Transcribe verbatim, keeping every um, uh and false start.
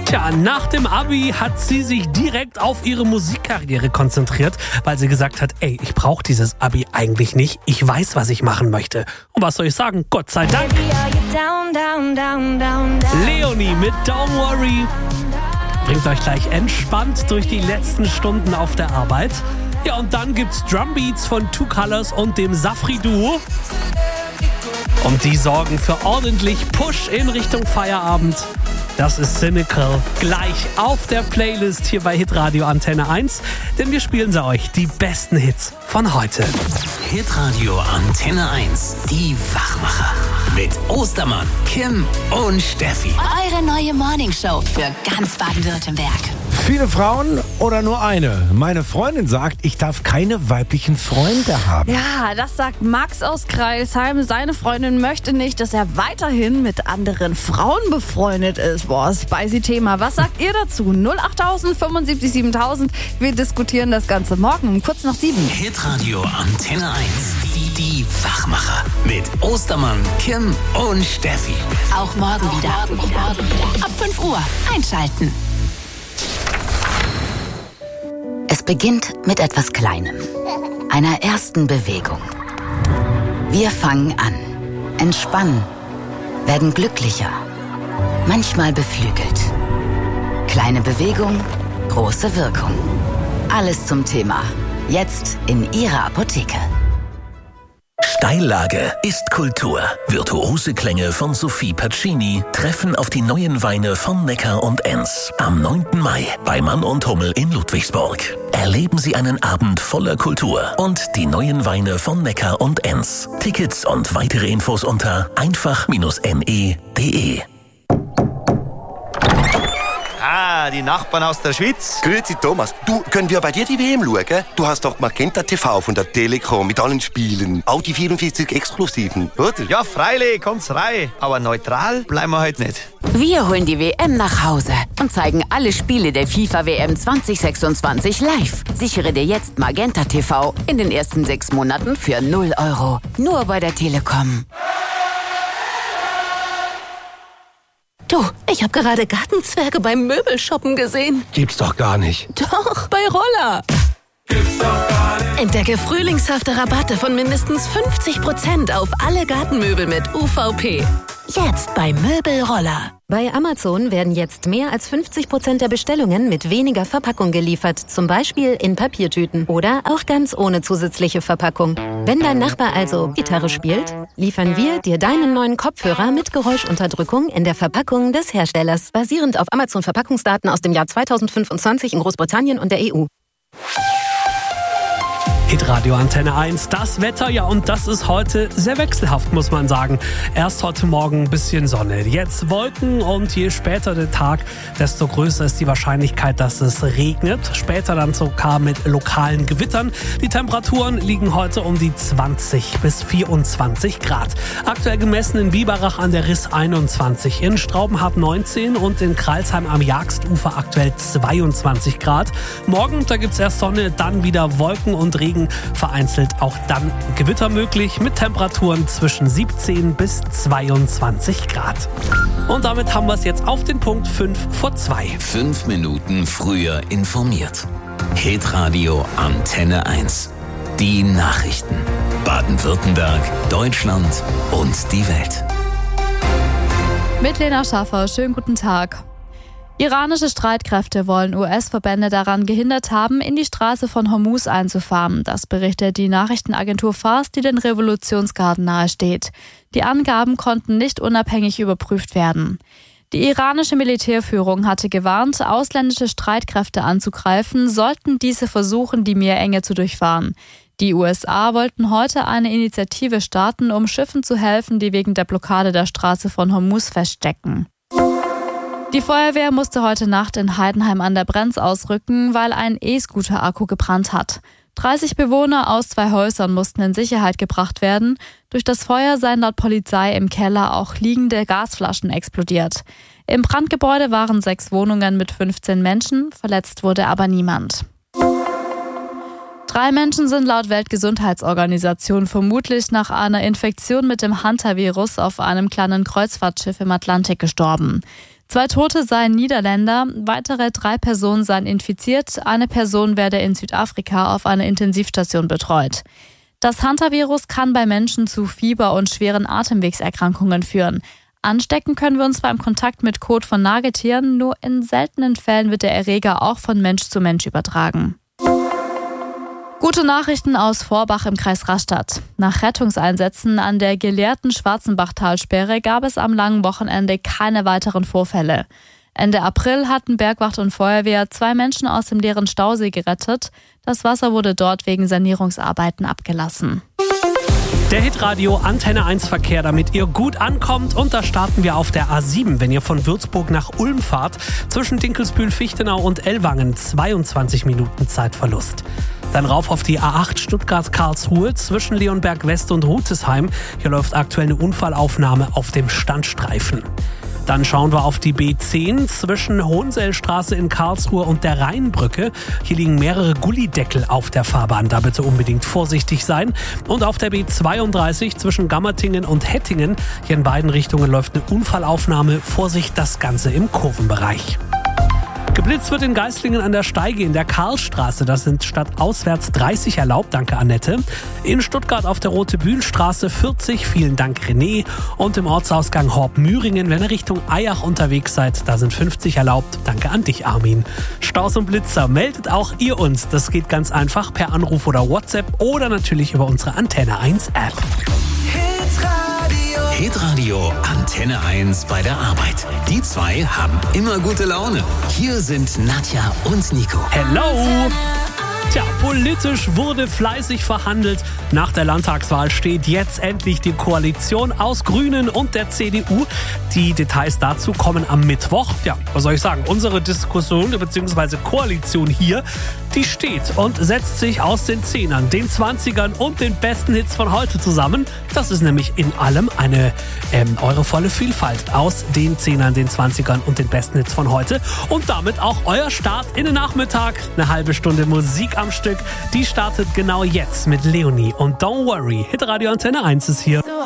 Tja, nach dem Abi hat sie sich direkt auf ihre Musikkarriere konzentriert, weil sie gesagt hat, ey, ich brauche dieses Abi eigentlich nicht. Ich weiß, was ich machen möchte. Und was soll ich sagen? Gott sei Dank. Leonie mit Don't Worry bringt euch gleich entspannt durch die letzten Stunden auf der Arbeit. Ja, und dann gibt's Drumbeats von Two Colors und dem Safri-Duo. Und die sorgen für ordentlich Push in Richtung Feierabend. Das ist Cynical. Gleich auf der Playlist hier bei Hitradio Antenne eins. Denn wir spielen sie euch, die besten Hits von heute. Hitradio Antenne eins, die Wachmacher. Mit Ostermann, Kim und Steffi. Eure neue Morningshow für ganz Baden-Württemberg. Viele Frauen oder nur eine? Meine Freundin sagt, ich darf keine weiblichen Freunde haben. Ja, das sagt Max aus Kreilsheim. Seine Freundin möchte nicht, dass er weiterhin mit anderen Frauen befreundet ist. Boah, spicy Thema. Was sagt ihr dazu? null acht fünfundsiebzig siebentausend. Wir diskutieren das Ganze morgen um kurz nach sieben. Hitradio Antenne eins. Die, die Wachmacher. Mit Ostermann, Kim und Steffi. Auch morgen wieder. Ab fünf Uhr einschalten. Es beginnt mit etwas Kleinem. Einer ersten Bewegung. Wir fangen an, entspannen, werden glücklicher, manchmal beflügelt. Kleine Bewegung, große Wirkung. Alles zum Thema. Jetzt in Ihrer Apotheke. Steillage ist Kultur. Virtuose Klänge von Sophie Pacini treffen auf die neuen Weine von Neckar und Enz. Am neunten Mai bei Mann und Hummel in Ludwigsburg. Erleben Sie einen Abend voller Kultur und die neuen Weine von Neckar und Enz. Tickets und weitere Infos unter einfach Bindestrich ne punkt de. Ah, die Nachbarn aus der Schweiz. Grüezi Thomas, du, können wir bei dir die W M schauen? Du hast doch Magenta T V von der Telekom mit allen Spielen. Auch die vierundvierzig Exklusiven, oder? Ja, freilich, kommt's rein. Aber neutral bleiben wir heute nicht. Wir holen die W M nach Hause und zeigen alle Spiele der FIFA W M zwanzig sechsundzwanzig live. Sichere dir jetzt Magenta T V in den ersten sechs Monaten für null Euro. Nur bei der Telekom. Du, ich habe gerade Gartenzwerge beim Möbelshoppen gesehen. Gibt's doch gar nicht. Doch, bei Roller. Gibt's doch gar nicht. Entdecke frühlingshafte Rabatte von mindestens fünfzig Prozent auf alle Gartenmöbel mit U V P. Jetzt bei Möbelroller. Bei Amazon werden jetzt mehr als fünfzig Prozent der Bestellungen mit weniger Verpackung geliefert. Zum Beispiel in Papiertüten oder auch ganz ohne zusätzliche Verpackung. Wenn dein Nachbar also Gitarre spielt, liefern wir dir deinen neuen Kopfhörer mit Geräuschunterdrückung in der Verpackung des Herstellers. Basierend auf Amazon-Verpackungsdaten aus dem Jahr zweitausendfünfundzwanzig in Großbritannien und der E U. Hitradio Antenne eins, das Wetter, ja, und das ist heute sehr wechselhaft, muss man sagen. Erst heute Morgen ein bisschen Sonne, jetzt Wolken und je später der Tag, desto größer ist die Wahrscheinlichkeit, dass es regnet. Später dann sogar mit lokalen Gewittern. Die Temperaturen liegen heute um die zwanzig bis vierundzwanzig Grad. Aktuell gemessen in Biberach an der Riss einundzwanzig, in Straubenhardt neunzehn und in Kreilsheim am Jagstufer aktuell zweiundzwanzig Grad. Morgen, da gibt's erst Sonne, dann wieder Wolken und Regen. Vereinzelt auch dann Gewitter möglich mit Temperaturen zwischen siebzehn bis zweiundzwanzig Grad. Und damit haben wir es jetzt auf den Punkt fünf vor zwei. Fünf Minuten früher informiert. Hitradio Antenne eins. Die Nachrichten. Baden-Württemberg, Deutschland und die Welt. Mit Lena Schaffer, schönen guten Tag. Iranische Streitkräfte wollen U S-Verbände daran gehindert haben, in die Straße von Hormuz einzufahren. Das berichtet die Nachrichtenagentur Fars, die den Revolutionsgarden nahesteht. Die Angaben konnten nicht unabhängig überprüft werden. Die iranische Militärführung hatte gewarnt, ausländische Streitkräfte anzugreifen, sollten diese versuchen, die Meerenge zu durchfahren. Die U S A wollten heute eine Initiative starten, um Schiffen zu helfen, die wegen der Blockade der Straße von Hormuz feststecken. Die Feuerwehr musste heute Nacht in Heidenheim an der Brenz ausrücken, weil ein E-Scooter-Akku gebrannt hat. dreißig Bewohner aus zwei Häusern mussten in Sicherheit gebracht werden. Durch das Feuer seien laut Polizei im Keller auch liegende Gasflaschen explodiert. Im Brandgebäude waren sechs Wohnungen mit fünfzehn Menschen, verletzt wurde aber niemand. Drei Menschen sind laut Weltgesundheitsorganisation vermutlich nach einer Infektion mit dem Hantavirus auf einem kleinen Kreuzfahrtschiff im Atlantik gestorben. Zwei Tote seien Niederländer, weitere drei Personen seien infiziert, eine Person werde in Südafrika auf einer Intensivstation betreut. Das Hantavirus kann bei Menschen zu Fieber und schweren Atemwegserkrankungen führen. Anstecken können wir uns beim Kontakt mit Kot von Nagetieren, nur in seltenen Fällen wird der Erreger auch von Mensch zu Mensch übertragen. Gute Nachrichten aus Vorbach im Kreis Rastatt. Nach Rettungseinsätzen an der geleerten Schwarzenbachtalsperre gab es am langen Wochenende keine weiteren Vorfälle. Ende April hatten Bergwacht und Feuerwehr zwei Menschen aus dem leeren Stausee gerettet. Das Wasser wurde dort wegen Sanierungsarbeiten abgelassen. Der Hitradio Antenne eins Verkehr, damit ihr gut ankommt. Und da starten wir auf der A sieben, wenn ihr von Würzburg nach Ulm fahrt. Zwischen Dinkelsbühl, Fichtenau und Ellwangen zweiundzwanzig Minuten Zeitverlust. Dann rauf auf die A acht Stuttgart-Karlsruhe zwischen Leonberg West und Rutesheim. Hier läuft aktuell eine Unfallaufnahme auf dem Standstreifen. Dann schauen wir auf die B zehn zwischen Hohenselstraße in Karlsruhe und der Rheinbrücke. Hier liegen mehrere Gullideckel auf der Fahrbahn, da bitte unbedingt vorsichtig sein. Und auf der B zweiunddreißig zwischen Gammertingen und Hettingen. Hier in beiden Richtungen läuft eine Unfallaufnahme. Vorsicht, das Ganze im Kurvenbereich. Geblitzt wird in Geislingen an der Steige in der Karlstraße. Das sind stadtauswärts dreißig erlaubt, danke Annette. In Stuttgart auf der Rote-Bühl-Straße vierzig, vielen Dank René. Und im Ortsausgang Horb-Müringen, wenn ihr Richtung Eyach unterwegs seid, da sind fünfzig erlaubt, danke an dich Armin. Staus und Blitzer, meldet auch ihr uns. Das geht ganz einfach per Anruf oder WhatsApp oder natürlich über unsere Antenne eins App. Hitradio Antenne eins bei der Arbeit. Die zwei haben immer gute Laune. Hier sind Nadja und Nico. Hello! Tja, politisch wurde fleißig verhandelt. Nach der Landtagswahl steht jetzt endlich die Koalition aus Grünen und der C D U. Die Details dazu kommen am Mittwoch. Ja, was soll ich sagen? Unsere Diskussion bzw. Koalition hier, die steht und setzt sich aus den Zehnern, den Zwanzigern und den besten Hits von heute zusammen. Das ist nämlich in allem eine ähm, eure volle Vielfalt aus den Zehnern, den Zwanzigern und den besten Hits von heute. Und damit auch euer Start in den Nachmittag. Eine halbe Stunde Musik am Stück. Die startet genau jetzt mit Leonie und Don't Worry. Hitradio Antenne eins ist hier.